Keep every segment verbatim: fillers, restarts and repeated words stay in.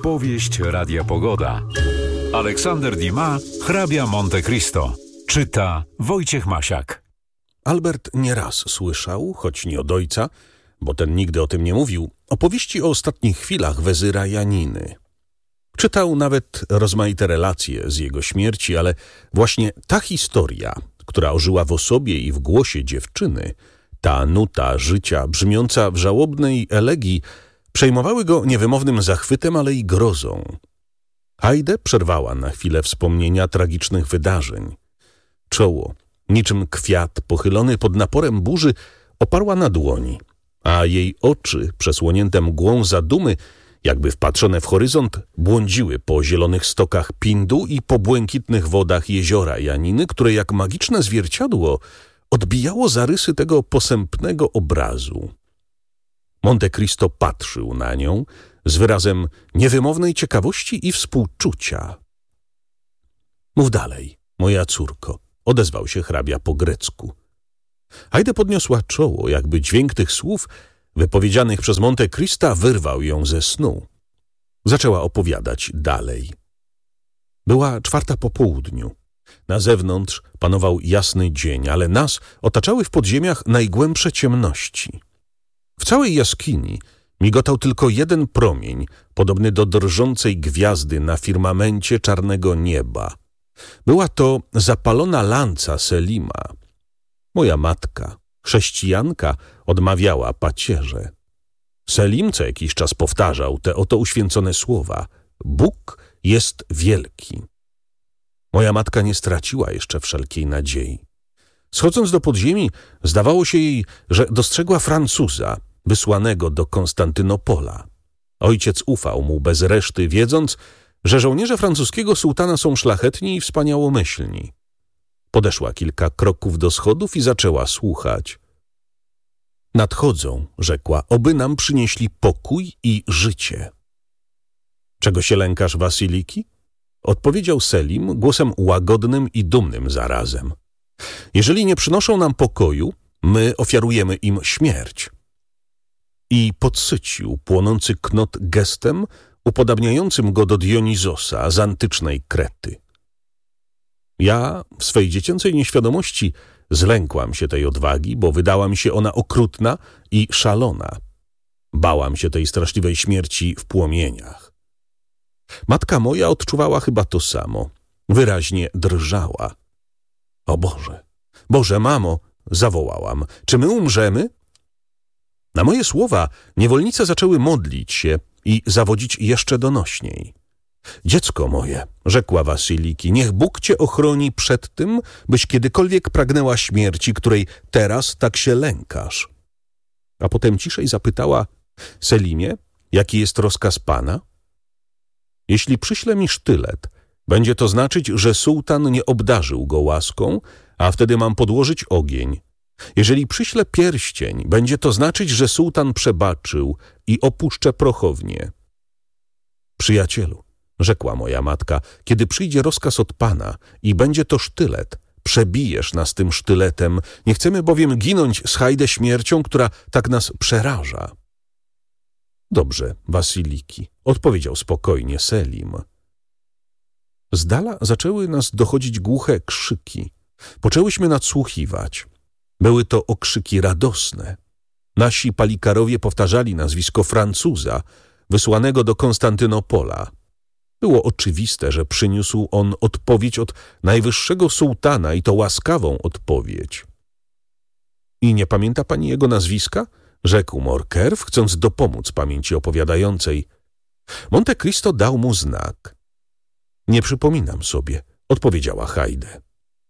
Powieść Radia Pogoda. Aleksander Dumas, Hrabia Monte Cristo. Czyta Wojciech Masiak. Albert nieraz słyszał, choć nie od ojca, bo ten nigdy o tym nie mówił, opowieści o ostatnich chwilach wezyra Janiny. Czytał nawet rozmaite relacje z jego śmierci, ale właśnie ta historia, która ożyła w osobie i w głosie dziewczyny, ta nuta życia brzmiąca w żałobnej elegii, przejmowały go niewymownym zachwytem, ale i grozą. Haide przerwała na chwilę wspomnienia tragicznych wydarzeń. Czoło, niczym kwiat pochylony pod naporem burzy, oparła na dłoni, a jej oczy, przesłonięte mgłą zadumy, jakby wpatrzone w horyzont, błądziły po zielonych stokach Pindu i po błękitnych wodach jeziora Janiny, które jak magiczne zwierciadło odbijało zarysy tego posępnego obrazu. Monte Cristo patrzył na nią z wyrazem niewymownej ciekawości i współczucia. Mów dalej, moja córko, odezwał się hrabia po grecku. Haide podniosła czoło, jakby dźwięk tych słów wypowiedzianych przez Monte Crista wyrwał ją ze snu. Zaczęła opowiadać dalej. Była czwarta po południu. Na zewnątrz panował jasny dzień, ale nas otaczały w podziemiach najgłębsze ciemności. W całej jaskini migotał tylko jeden promień, podobny do drżącej gwiazdy na firmamencie czarnego nieba. Była to zapalona lanca Selima. Moja matka, chrześcijanka, odmawiała pacierze. Selim co jakiś czas powtarzał te oto uświęcone słowa. Bóg jest wielki. Moja matka nie straciła jeszcze wszelkiej nadziei. Schodząc do podziemi, zdawało się jej, że dostrzegła Francuza, wysłanego do Konstantynopola. Ojciec ufał mu bez reszty, wiedząc, że żołnierze francuskiego sułtana są szlachetni i wspaniałomyślni. Podeszła kilka kroków do schodów i zaczęła słuchać. Nadchodzą, rzekła, oby nam przynieśli pokój i życie. Czego się lękasz, Wasiliki? Odpowiedział Selim głosem łagodnym i dumnym zarazem. Jeżeli nie przynoszą nam pokoju, my ofiarujemy im śmierć. I podsycił płonący knot gestem upodabniającym go do Dionizosa z antycznej Krety. Ja w swej dziecięcej nieświadomości zlękłam się tej odwagi, bo wydała mi się ona okrutna i szalona. Bałam się tej straszliwej śmierci w płomieniach. Matka moja odczuwała chyba to samo. Wyraźnie drżała. O Boże, Boże, mamo, zawołałam, czy my umrzemy? Na moje słowa niewolnice zaczęły modlić się i zawodzić jeszcze donośniej. Dziecko moje, rzekła Wasiliki, niech Bóg cię ochroni przed tym, byś kiedykolwiek pragnęła śmierci, której teraz tak się lękasz. A potem ciszej zapytała, Selimie, jaki jest rozkaz pana? Jeśli przyśle mi sztylet, będzie to znaczyć, że sułtan nie obdarzył go łaską, a wtedy mam podłożyć ogień. Jeżeli przyśle pierścień, będzie to znaczyć, że sułtan przebaczył i opuszczę prochownię. Przyjacielu, rzekła moja matka, kiedy przyjdzie rozkaz od pana i będzie to sztylet, przebijesz nas tym sztyletem, nie chcemy bowiem ginąć z Haide śmiercią, która tak nas przeraża. Dobrze, Wasiliki, odpowiedział spokojnie Selim. Z dala zaczęły nas dochodzić głuche krzyki. Poczęłyśmy nadsłuchiwać. Były to okrzyki radosne. Nasi palikarowie powtarzali nazwisko Francuza, wysłanego do Konstantynopola. Było oczywiste, że przyniósł on odpowiedź od najwyższego sułtana i to łaskawą odpowiedź. I nie pamięta pani jego nazwiska? Rzekł Morcerf, chcąc dopomóc pamięci opowiadającej. Monte Cristo dał mu znak. Nie przypominam sobie, odpowiedziała Haide.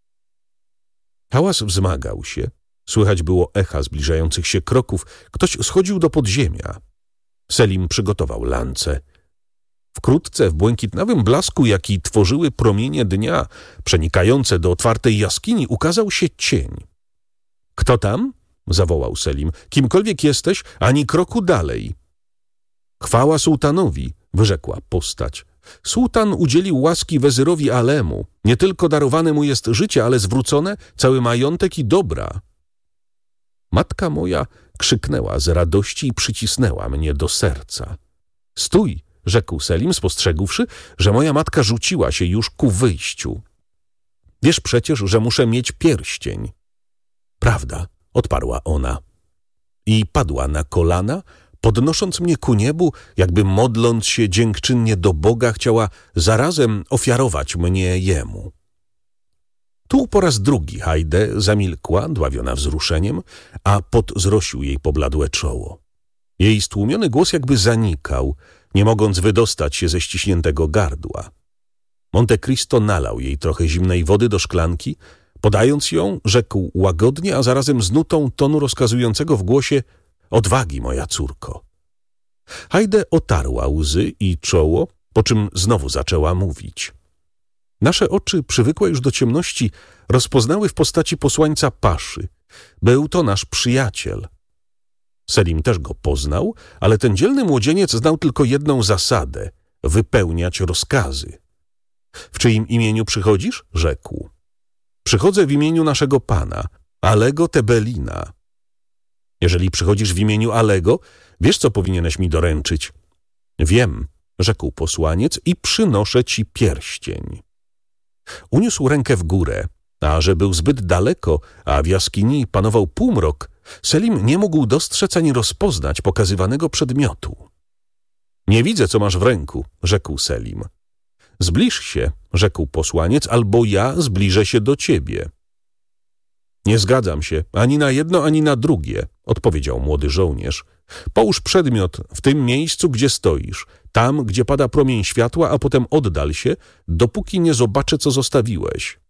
Hałas wzmagał się. Słychać było echa zbliżających się kroków. Ktoś schodził do podziemia. Selim przygotował lance. Wkrótce w błękitnawym blasku, jaki tworzyły promienie dnia, przenikające do otwartej jaskini, ukazał się cień. Kto tam? Zawołał Selim. Kimkolwiek jesteś, ani kroku dalej. Chwała sułtanowi, wyrzekła postać. Sułtan udzielił łaski wezyrowi Alemu. Nie tylko darowane mu jest życie, ale zwrócone cały majątek i dobra. Matka moja krzyknęła z radości i przycisnęła mnie do serca. Stój, rzekł Selim, spostrzegłszy, że moja matka rzuciła się już ku wyjściu. Wiesz przecież, że muszę mieć pierścień. Prawda, odparła ona. I padła na kolana, podnosząc mnie ku niebu, jakby modląc się dziękczynnie do Boga, chciała zarazem ofiarować mnie Jemu. Tu po raz drugi Hajde zamilkła, dławiona wzruszeniem, a pot zrosił jej pobladłe czoło. Jej stłumiony głos jakby zanikał, nie mogąc wydostać się ze ściśniętego gardła. Monte Cristo nalał jej trochę zimnej wody do szklanki, podając ją, rzekł łagodnie, a zarazem z nutą tonu rozkazującego w głosie: odwagi, moja córko. Hajde otarła łzy i czoło, po czym znowu zaczęła mówić. Nasze oczy, przywykłe już do ciemności, rozpoznały w postaci posłańca paszy. Był to nasz przyjaciel. Selim też go poznał, ale ten dzielny młodzieniec znał tylko jedną zasadę – wypełniać rozkazy. W czyim imieniu przychodzisz? Rzekł. Przychodzę w imieniu naszego pana, Alego Tebelina. Jeżeli przychodzisz w imieniu Alego, wiesz, co powinieneś mi doręczyć? Wiem, rzekł posłaniec, i przynoszę ci pierścień. Uniósł rękę w górę, a że był zbyt daleko, a w jaskini panował półmrok, Selim nie mógł dostrzec ani rozpoznać pokazywanego przedmiotu. Nie widzę, co masz w ręku, rzekł Selim. Zbliż się, rzekł posłaniec, albo ja zbliżę się do ciebie. Nie zgadzam się ani na jedno, ani na drugie, odpowiedział młody żołnierz. Połóż przedmiot w tym miejscu, gdzie stoisz, tam, gdzie pada promień światła, a potem oddal się, dopóki nie zobaczę, co zostawiłeś.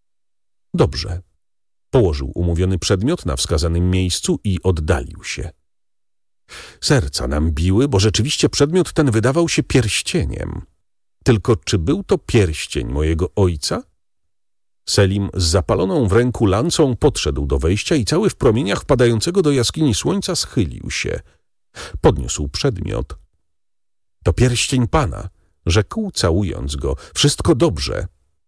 Dobrze. Położył umówiony przedmiot na wskazanym miejscu i oddalił się. Serca nam biły, bo rzeczywiście przedmiot ten wydawał się pierścieniem. Tylko czy był to pierścień mojego ojca? Selim z zapaloną w ręku lancą podszedł do wejścia i cały w promieniach wpadającego do jaskini słońca schylił się. Podniósł przedmiot. To pierścień pana, rzekł, całując go. Wszystko dobrze.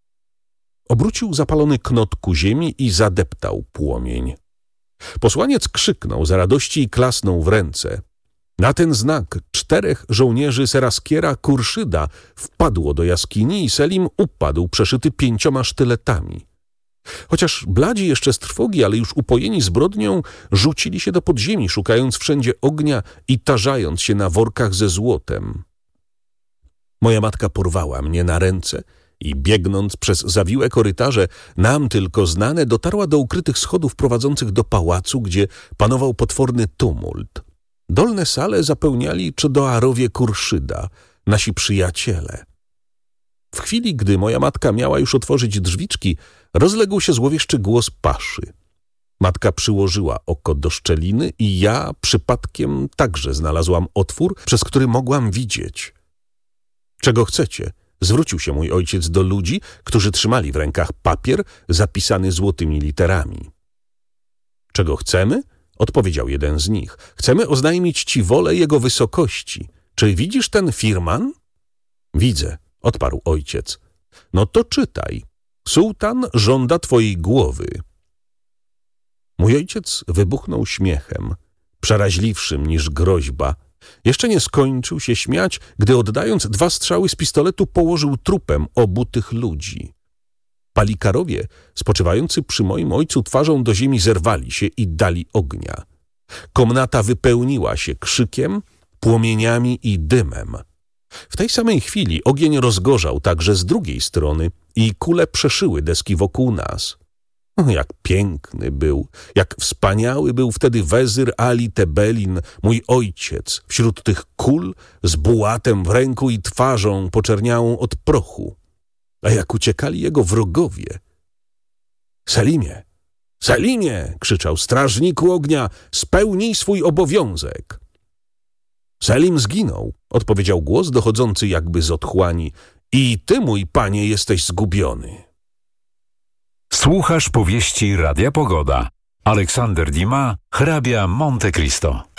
Obrócił zapalony knot ku ziemi i zadeptał płomień. Posłaniec krzyknął z radości i klasnął w ręce. Na ten znak czterech żołnierzy Seraskiera Kurszyda wpadło do jaskini i Selim upadł przeszyty pięcioma sztyletami. Chociaż bladzi jeszcze z trwogi, ale już upojeni zbrodnią, rzucili się do podziemi, szukając wszędzie ognia i tarzając się na workach ze złotem. Moja matka porwała mnie na ręce i biegnąc przez zawiłe korytarze, nam tylko znane, dotarła do ukrytych schodów prowadzących do pałacu, gdzie panował potworny tumult. Dolne sale zapełniali Czodoarowie Kurszyda, nasi przyjaciele. W chwili, gdy moja matka miała już otworzyć drzwiczki, rozległ się złowieszczy głos paszy. Matka przyłożyła oko do szczeliny i ja przypadkiem także znalazłam otwór, przez który mogłam widzieć. Czego chcecie? Zwrócił się mój ojciec do ludzi, którzy trzymali w rękach papier zapisany złotymi literami. Czego chcemy? Odpowiedział jeden z nich. Chcemy oznajmić ci wolę jego wysokości. Czy widzisz ten firman? Widzę, odparł ojciec. No to czytaj. Sułtan żąda twojej głowy. Mój ojciec wybuchnął śmiechem, przeraźliwszym niż groźba. Jeszcze nie skończył się śmiać, gdy oddając dwa strzały z pistoletu położył trupem obu tych ludzi. Palikarowie, spoczywający przy moim ojcu twarzą do ziemi, zerwali się i dali ognia. Komnata wypełniła się krzykiem, płomieniami i dymem. W tej samej chwili ogień rozgorzał także z drugiej strony i kule przeszyły deski wokół nas. O, jak piękny był, jak wspaniały był wtedy wezyr Ali Tebelin, mój ojciec, wśród tych kul z bułatem w ręku i twarzą poczerniałą od prochu. A jak uciekali jego wrogowie. Selimie, Selimie, krzyczał strażniku ognia, spełnij swój obowiązek. Selim zginął, odpowiedział głos dochodzący jakby z otchłani. I ty, mój panie, jesteś zgubiony. Słuchasz powieści Radia Pogoda. Aleksander Dumas, hrabia Monte Cristo.